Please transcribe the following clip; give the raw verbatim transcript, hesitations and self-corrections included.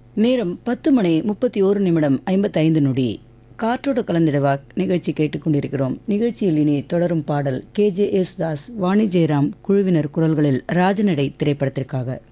நேரம் பத்து மணி முப்பத்தி ஓரு நிமிடம் ஐம்பத்தைந்து நொடி. காற்றோடு கலந்திடவா நிகழ்ச்சி கேட்டுக்கொண்டிருக்கிறோம். நிகழ்ச்சியில் இனி தொடரும் பாடல் கே ஜே யேசுதாஸ், வாணி ஜெயராம் குழுவினர் குரல்களில் ராஜநடை திரைப்படத்திற்காக.